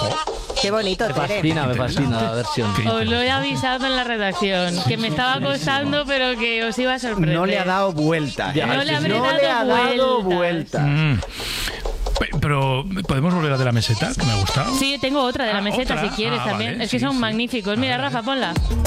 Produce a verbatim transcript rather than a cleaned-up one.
Qué bonito, Me Tere. fascina, me fascina la versión. Os lo he avisado en la redacción, que me estaba costando, pero que os iba a sorprender. No le ha dado vuelta. Ya, No le habré no dado le ha dado vueltas. vuelta. Mm. Pe- Pero, ¿podemos volver a de la meseta? Que me ha gustado. Sí, tengo otra de la Ah, meseta ¿otra? si quieres Ah, también. vale, es que sí, son sí. magníficos. Mira, A ver. Rafa, ponla.